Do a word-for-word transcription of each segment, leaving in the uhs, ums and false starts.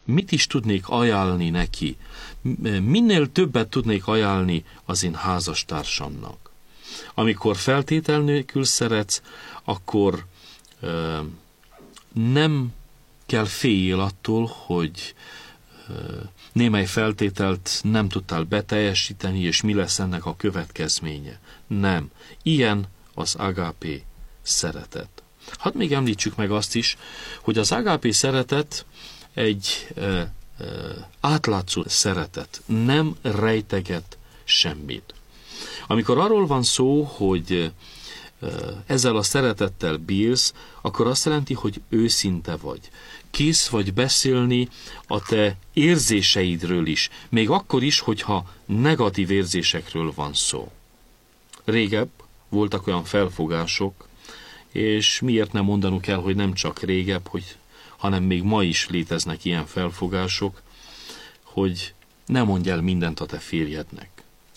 mit is tudnék ajánlani neki, minél többet tudnék ajánlani az én házastársamnak. Amikor feltétel nélkül szeretsz, akkor ö, nem kell féljél attól, hogy ö, némely feltételt nem tudtál beteljesíteni, és mi lesz ennek a következménye. Nem. Ilyen az agápé szeretet. Hadd még említsük meg azt is, hogy az agápé szeretet egy ö, ö, átlátszó szeretet, nem rejteget semmit. Amikor arról van szó, hogy ö, ezzel a szeretettel bírsz, akkor azt jelenti, hogy őszinte vagy. Kész vagy beszélni a te érzéseidről is, még akkor is, hogyha negatív érzésekről van szó. Régebb voltak olyan felfogások, és miért nem mondanunk el, hogy nem csak régebb, hogy, hanem még ma is léteznek ilyen felfogások, hogy ne mondj el mindent a te férjednek.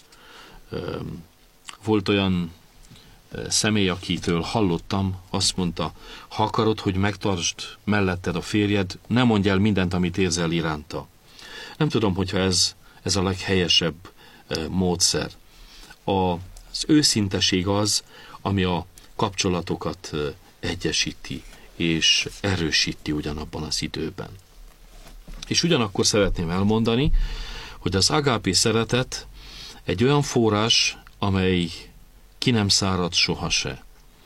Volt olyan személy, akitől hallottam, azt mondta, ha akarod, hogy megtartsd melletted a férjed, ne mondj el mindent, amit érzel iránta. Nem tudom, hogyha ez, ez a leghelyesebb módszer. Az őszinteség az, ami a kapcsolatokat egyesíti és erősíti ugyanabban az időben. És ugyanakkor szeretném elmondani, hogy az agápé szeretet egy olyan forrás, amely ki nem szárad sohase.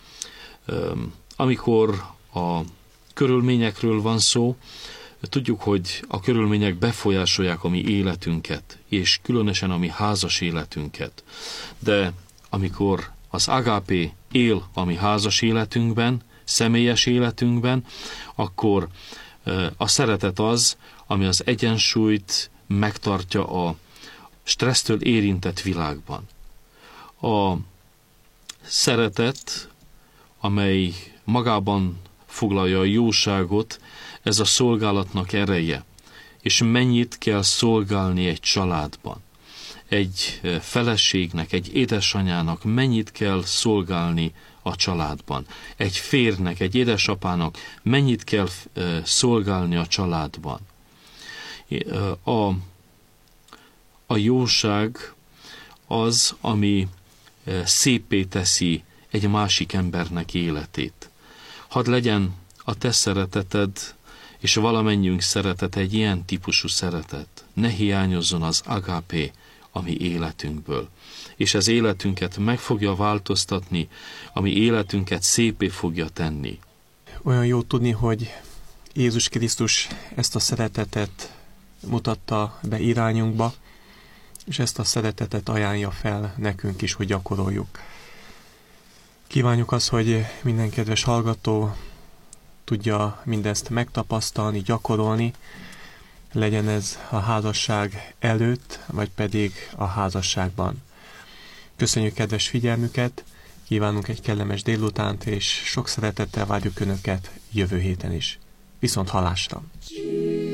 Amikor a körülményekről van szó, tudjuk, hogy a körülmények befolyásolják a mi életünket, és különösen a mi házas életünket. De amikor az agápé él a mi házas életünkben, személyes életünkben, akkor a szeretet az, ami az egyensúlyt megtartja a stressztől érintett világban. A szeretet, amely magában foglalja a jóságot, ez a szolgálatnak ereje. És mennyit kell szolgálni egy családban. Egy feleségnek, egy édesanyának mennyit kell szolgálni a családban. Egy férnek, egy édesapának mennyit kell szolgálni a családban. A, a jóság az, ami szépé teszi egy másik embernek életét. Hadd legyen a te szereteted, és valamennyiünk szeretete egy ilyen típusú szeretet. Ne hiányozzon az agápé a mi életünkből. És ez életünket meg fogja változtatni, ami életünket szépé fogja tenni. Olyan jó tudni, hogy Jézus Krisztus ezt a szeretetet mutatta be irányunkba, és ezt a szeretetet ajánlja fel nekünk is, hogy gyakoroljuk. Kívánjuk azt, hogy minden kedves hallgató tudja mindezt megtapasztalni, gyakorolni, legyen ez a házasság előtt, vagy pedig a házasságban. Köszönjük kedves figyelmüket, kívánunk egy kellemes délutánt, és sok szeretettel várjuk Önöket jövő héten is. Viszont hallásra!